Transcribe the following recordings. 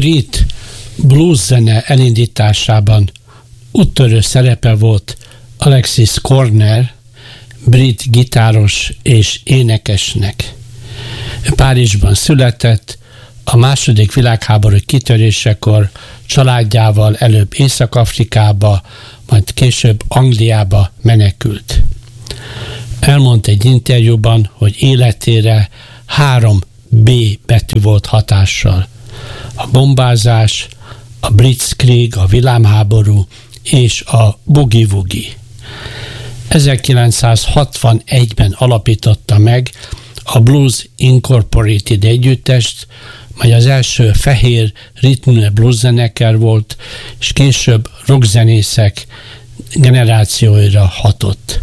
brit blues zene elindításában úttörő szerepe volt Alexis Korner, brit gitáros és énekesnek. Párizsban született, a második világháború kitörésekor családjával előbb Észak-Afrikába, majd később Angliába menekült. Elmondta egy interjúban, hogy életére 3 B betű volt hatással. A bombázás, a blitzkrieg, a villámháború és a boogie-woogie. 1961-ben alapította meg a Blues Incorporated együttest, mely az első fehér ritmű blues zeneker volt, és később rockzenészek generációira hatott.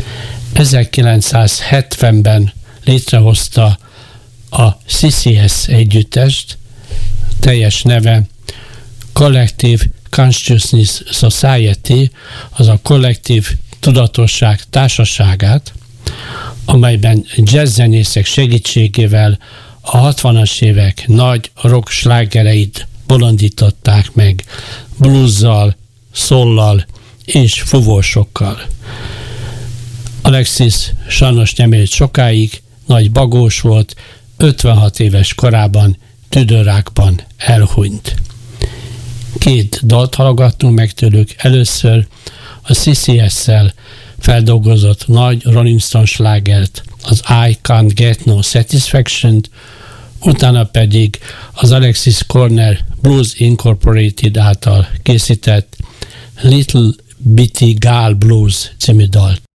1970-ben létrehozta a CCS együttest, teljes neve Collective Consciousness Society, az a kollektív tudatosság társaságát, amelyben jazzzenészek segítségével a 60-as évek nagy rock slágereit bolondították meg bluesszal, soul-lal és fúvósokkal. Alexis sajnos nem élt sokáig, nagy bagós volt, 56 éves korában tüdőrákban elhunyt. 2 dalt hallgattunk meg tőlük, először a CCS-szel feldolgozott nagy Rolling Stone slágert, az I Can't Get No Satisfaction-t, utána pedig az Alexis Korner Blues Incorporated által készített Little Bitty Gal Blues című dalt.